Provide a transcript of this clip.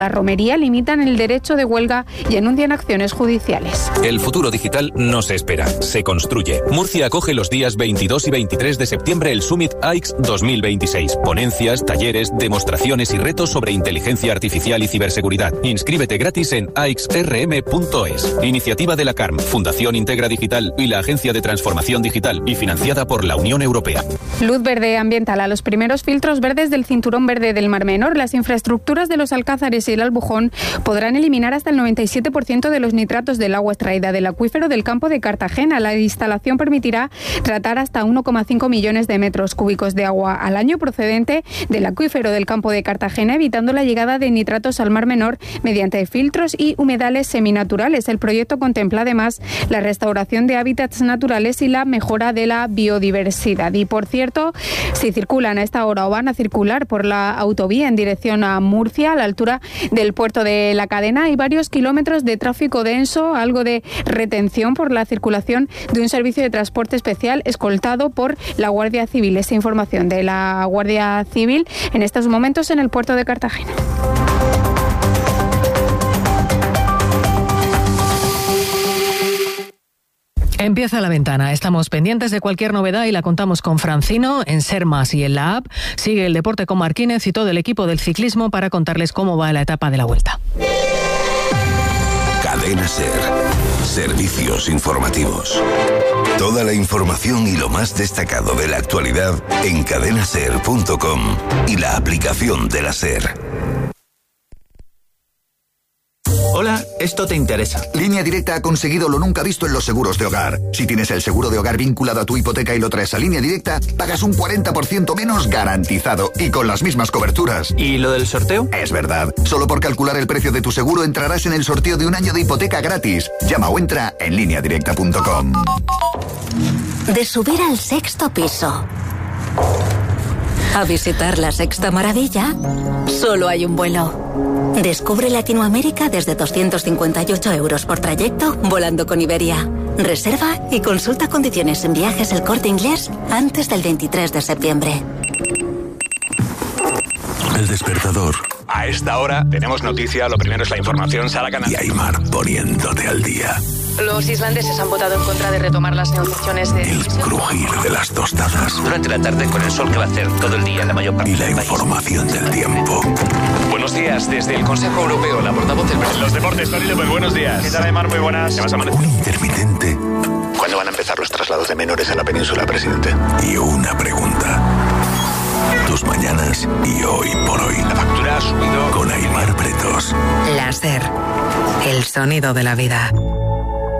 La romería limitan el derecho de huelga y anuncian acciones judiciales. El futuro digital no se espera, se construye. Murcia acoge los días 22 y 23 de septiembre el Summit AIX 2026. Ponencias, talleres, demostraciones y retos sobre inteligencia artificial y ciberseguridad. Inscríbete gratis en aixrm.es. Iniciativa de la CARM, Fundación Integra Digital y la Agencia de Transformación Digital y financiada por la Unión Europea. Luz verde ambiental a los primeros filtros verdes del Cinturón Verde del Mar Menor. Las infraestructuras de los Alcázares y el Albujón podrán eliminar hasta el 97% de los nitratos del agua extraída del acuífero del campo de Cartagena. La instalación permitirá tratar hasta 1,5 millones de metros cúbicos de agua al año procedente del acuífero del campo de Cartagena, evitando la llegada de nitratos al Mar Menor mediante filtros y humedales seminaturales. El proyecto contempla además la restauración de hábitats naturales y la mejora de la biodiversidad. Y por cierto, si circulan a esta hora o van a circular por la autovía en dirección a Murcia, a la altura del puerto de La Cadena, hay varios kilómetros de tráfico denso, algo de retención por la circulación de un servicio de transporte especial escoltado por la Guardia Civil. Esta información de la Guardia Civil en estos momentos en el puerto de Cartagena. Empieza La Ventana. Estamos pendientes de cualquier novedad y la contamos con Francino en Ser Más y en la app. Sigue el deporte con Marquínez y todo el equipo del ciclismo para contarles cómo va la etapa de la Vuelta. Cadena Ser. Servicios informativos. Toda la información y lo más destacado de la actualidad en cadenaser.com y la aplicación de la Ser. Hola, esto te interesa. Línea Directa ha conseguido lo nunca visto en los seguros de hogar. Si tienes el seguro de hogar vinculado a tu hipoteca y lo traes a Línea Directa, pagas un 40% menos garantizado y con las mismas coberturas. ¿Y lo del sorteo? Es verdad. Solo por calcular el precio de tu seguro entrarás en el sorteo de un año de hipoteca gratis. Llama o entra en lineadirecta.com. De subir al sexto piso a visitar la sexta maravilla, solo hay un vuelo. Descubre Latinoamérica desde 258 euros por trayecto volando con Iberia. Reserva y consulta condiciones en Viajes El Corte Inglés antes del 23 de septiembre. El despertador. A esta hora tenemos noticia, lo primero es la información, Sara Canal. Y Aymar poniéndote al día. Los islandeses han votado en contra de retomar las negociaciones de... El crujir de las tostadas. Durante la tarde con el sol que va a hacer todo el día en la mayor parte y la información del tiempo. Buenos días, desde el Consejo Europeo, la portavoz del... Los deportes, Tony López, buenos días. ¿Qué tal, Aymar? Muy buenas. ¿Qué vas a amanecer? Un intermitente. ¿Cuándo van a empezar los traslados de menores a la península, presidente? Y una pregunta. Tus mañanas y hoy por hoy. La factura ha subido. Con Aymar Pretos. La Ser. El sonido de la vida.